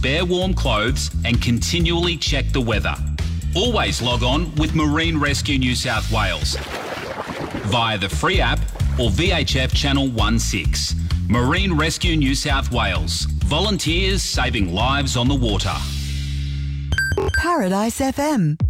spare warm clothes and continually check the weather. Always log on with Marine Rescue New South Wales via the free app or VHF Channel 16. Marine Rescue New South Wales. Volunteers saving lives on the water. Paradise FM.